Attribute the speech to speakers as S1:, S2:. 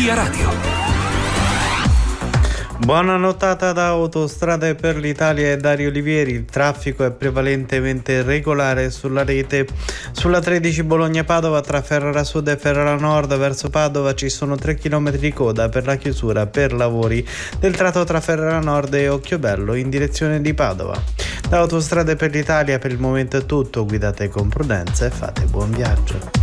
S1: Via Radio.
S2: Buona nottata da Autostrade per l'Italia e Dario Olivieri. Il traffico è prevalentemente regolare sulla rete. Sulla 13 Bologna-Padova tra Ferrara Sud e Ferrara Nord verso Padova ci sono 3 km di coda per la chiusura per lavori del tratto tra Ferrara Nord e Occhiobello in direzione di Padova. Da Autostrade per l'Italia per il momento è tutto, guidate con prudenza e fate buon viaggio.